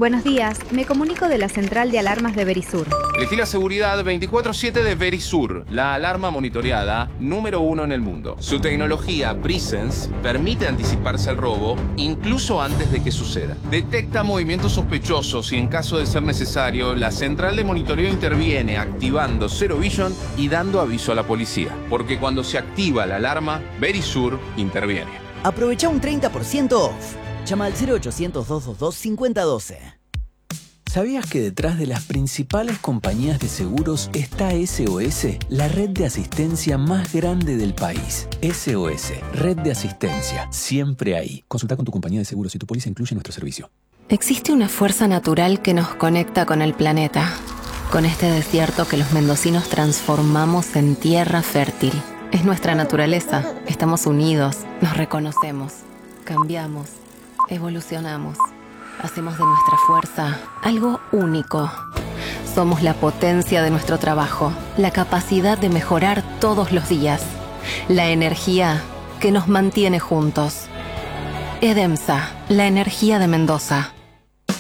Buenos días, me comunico de la central de alarmas de Verisur. Elegí la seguridad 24/7 de Verisur, la alarma monitoreada número 1 en el mundo. Su tecnología Presence permite anticiparse al robo incluso antes de que suceda. Detecta movimientos sospechosos y en caso de ser necesario, la central de monitoreo interviene activando Zero Vision y dando aviso a la policía. Porque cuando se activa la alarma, Verisur interviene. Aprovecha un 30% off. Llama al 0800-222-5012. ¿Sabías que detrás de las principales compañías de seguros está SOS, la red de asistencia más grande del país? SOS, red de asistencia, siempre ahí. Consulta con tu compañía de seguros si tu póliza incluye nuestro servicio. Existe una fuerza natural que nos conecta con el planeta, con este desierto que los mendocinos transformamos en tierra fértil. Es nuestra naturaleza. Estamos unidos, nos reconocemos, cambiamos, evolucionamos. Hacemos de nuestra fuerza algo único. Somos la potencia de nuestro trabajo, la capacidad de mejorar todos los días, la energía que nos mantiene juntos. EDEMSA, la energía de Mendoza.